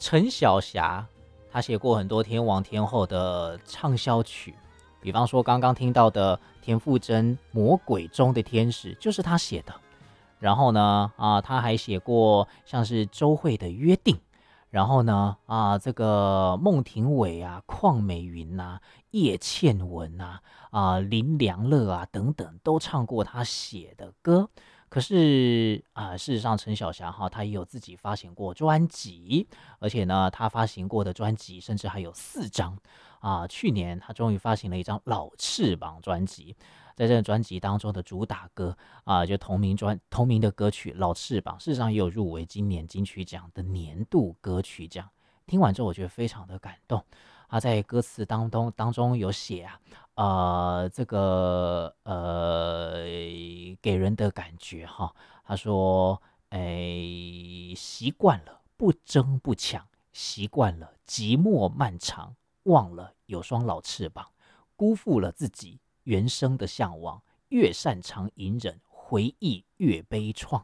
陈小霞他写过很多天王天后的畅销曲，比方说刚刚听到的田馥甄《魔鬼中的天使》就是他写的。然后呢，他还写过像是周蕙的《约定》，然后呢，这个孟庭苇啊、邝美云啊、叶倩文啊、林良乐啊等等，都唱过他写的歌。可是事实上，陈小霞她也有自己发行过专辑，而且呢，她发行过的专辑甚至还有4张去年她终于发行了一张《老翅膀》专辑，在这个专辑当中的主打歌就同名的歌曲《老翅膀》，事实上也有入围今年金曲奖的年度歌曲奖。听完之后，我觉得非常的感动。在歌词当中有写这个给人的感觉他说，习惯了不争不抢，习惯了寂寞漫长，忘了有双老翅膀，辜负了自己原生的向往，越擅长隐忍，回忆越悲怆。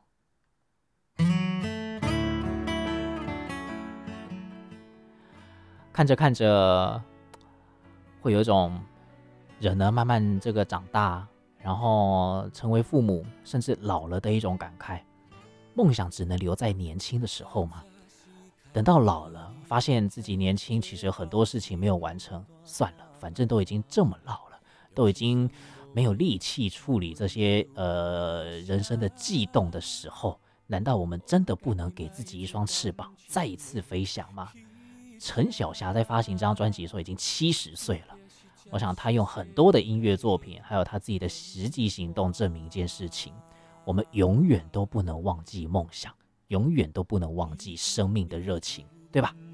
看着看着，会有一种人呢慢慢这个长大，然后成为父母，甚至老了的一种感慨。梦想只能留在年轻的时候吗？等到老了，发现自己年轻，其实很多事情没有完成，算了，反正都已经这么老了，都已经没有力气处理这些人生的悸动的时候，难道我们真的不能给自己一双翅膀，再一次飞翔吗？陈小霞在发行这张专辑的时候已经70岁了，我想她用很多的音乐作品，还有她自己的实际行动证明一件事情：我们永远都不能忘记梦想，永远都不能忘记生命的热情，对吧？